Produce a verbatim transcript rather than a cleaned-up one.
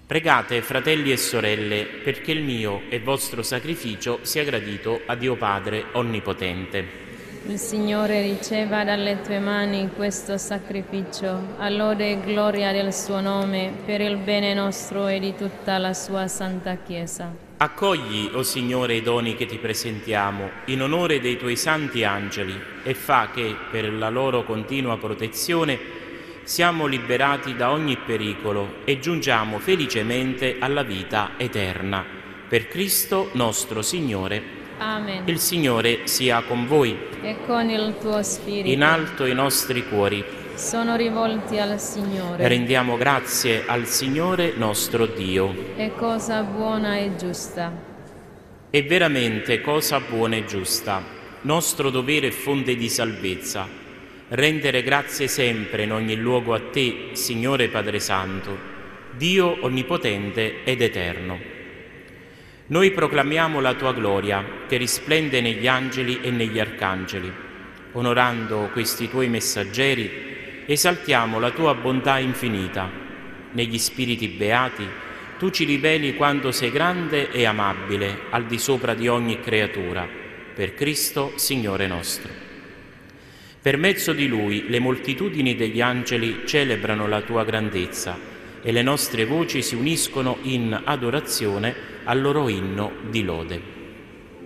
Pregate, fratelli e sorelle, perché il mio e vostro sacrificio sia gradito a Dio Padre Onnipotente. Il Signore riceva dalle tue mani questo sacrificio, a lode e gloria del suo nome, per il bene nostro e di tutta la sua santa Chiesa. Accogli, o Signore, i doni che ti presentiamo, in onore dei tuoi santi angeli, e fa che, per la loro continua protezione, siamo liberati da ogni pericolo e giungiamo felicemente alla vita eterna. Per Cristo nostro Signore. Amen. Il Signore sia con voi. E con il tuo spirito. In alto i nostri cuori. Sono rivolti al Signore. Rendiamo grazie al Signore nostro Dio. È cosa buona e giusta. È veramente cosa buona e giusta, nostro dovere e fonte di salvezza, rendere grazie sempre in ogni luogo a Te, Signore Padre Santo, Dio onnipotente ed eterno. Noi proclamiamo la Tua gloria, che risplende negli angeli e negli arcangeli. Onorando questi Tuoi messaggeri, esaltiamo la Tua bontà infinita. Negli spiriti beati, Tu ci riveli quanto sei grande e amabile al di sopra di ogni creatura, per Cristo, Signore nostro. Per mezzo di Lui le moltitudini degli angeli celebrano la Tua grandezza e le nostre voci si uniscono in adorazione al loro inno di lode.